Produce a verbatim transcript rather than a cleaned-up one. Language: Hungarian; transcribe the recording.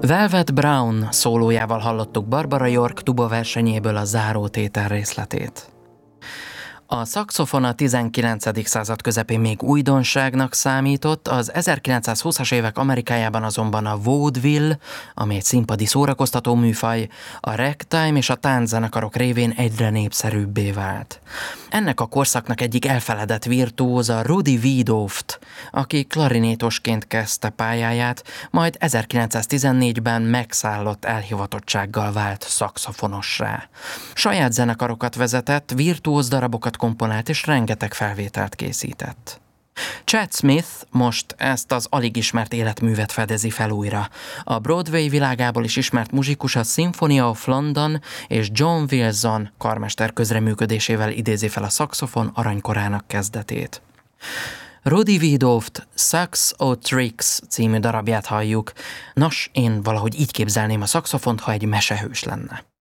Velvet Brown szólójával hallottuk Barbara York tuba versenyéből a zárótétel részletét. A szaxofon a tizenkilencedik század közepén még újdonságnak számított, az ezerkilencszázhúszas évek Amerikájában azonban a vaudeville, ami egy színpadi szórakoztató műfaj, a ragtime és a tánczenekarok révén egyre népszerűbbé vált. Ennek a korszaknak egyik elfeledett virtuóza Rudy Wiedoeft, aki klarinétosként kezdte pályáját, majd ezerkilencszáztizennégyben megszállott elhivatottsággal vált szaxofonossá. Saját zenekarokat vezetett, virtuóz darabokat komponált és rengeteg felvételt készített. Chad Smith most ezt az alig ismert életművet fedezi fel újra. A Broadway világából is ismert muzsikus a Symphony of London és John Wilson karmester közreműködésével idézi fel a szaxofon aranykorának kezdetét. Rudy Wiedoeft Sax o' Tricks című darabját halljuk. Nos, én valahogy így képzelném a szaxofont, ha egy mesehős lenne.